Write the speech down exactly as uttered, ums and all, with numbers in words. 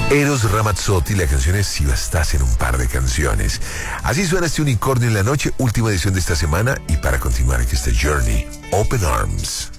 Eros Ramazzotti, la canción es Si bastas en un par de canciones. Así suena este Unicornio en la Noche, última edición de esta semana. Y para continuar, aquí está Journey, Open Arms.